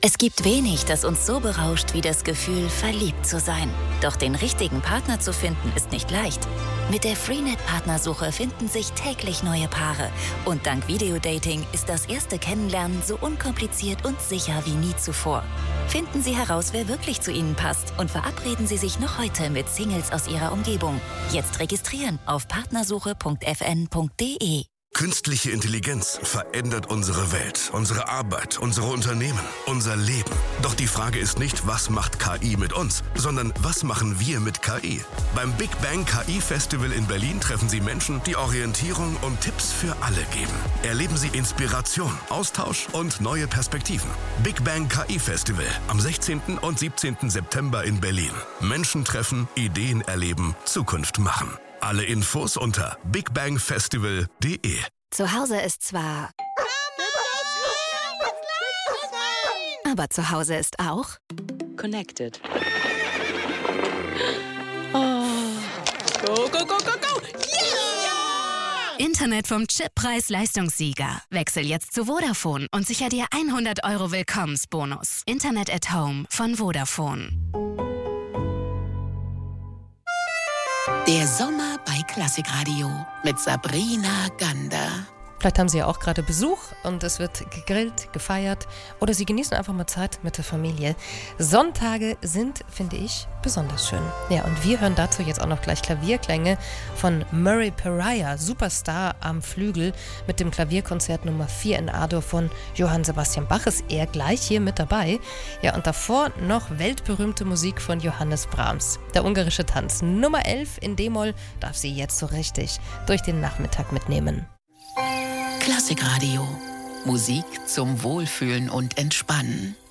Es gibt wenig, das uns so berauscht wie das Gefühl, verliebt zu sein. Doch den richtigen Partner zu finden, ist nicht leicht. Mit der Freenet-Partnersuche finden sich täglich neue Paare. Und dank Videodating ist das erste Kennenlernen so unkompliziert und sicher wie nie zuvor. Finden Sie heraus, wer wirklich zu Ihnen passt und verabreden Sie sich noch heute mit Singles aus Ihrer Umgebung. Jetzt registrieren auf partnersuche.fn.de. Künstliche Intelligenz verändert unsere Welt, unsere Arbeit, unsere Unternehmen, unser Leben. Doch die Frage ist nicht, was macht KI mit uns, sondern was machen wir mit KI? Beim Big Bang KI Festival in Berlin treffen Sie Menschen, die Orientierung und Tipps für alle geben. Erleben Sie Inspiration, Austausch und neue Perspektiven. Big Bang KI Festival am 16. und 17. September in Berlin. Menschen treffen, Ideen erleben, Zukunft machen. Alle Infos unter bigbangfestival.de. Zu Hause ist zwar... Aber zu Hause ist auch... Connected. Oh. Go, go, go, go, go! Yeah! Internet vom Chip Preis-Leistungssieger. Wechsel jetzt zu Vodafone und sicher dir 100 € Willkommensbonus. Internet at Home von Vodafone. Der Sommer bei Klassikradio mit Sabrina Gander. Vielleicht haben Sie ja auch gerade Besuch und es wird gegrillt, gefeiert oder Sie genießen einfach mal Zeit mit der Familie. Sonntage sind, finde ich, besonders schön. Ja, und wir hören dazu jetzt auch noch gleich Klavierklänge von Murray Pariah, Superstar am Flügel, mit dem Klavierkonzert Nummer 4 in A-Dur von Johann Sebastian Bach ist er gleich hier mit dabei. Ja, und davor noch weltberühmte Musik von Johannes Brahms. Der ungarische Tanz Nummer 11 in D-Moll darf Sie jetzt so richtig durch den Nachmittag mitnehmen. Klassikradio. Musik zum Wohlfühlen und Entspannen.